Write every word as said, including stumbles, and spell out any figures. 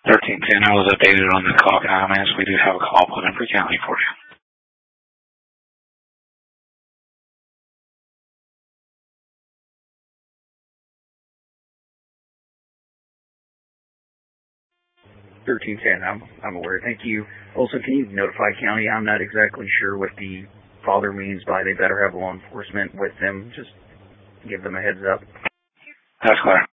thirteen ten, I was updated on the call comments. We do have a call put in for county for you. thirteen ten, I'm, I'm aware. Thank you. Also, can you notify county? I'm not exactly sure what the father means by they better have law enforcement with them. Just give them a heads up. That's clear.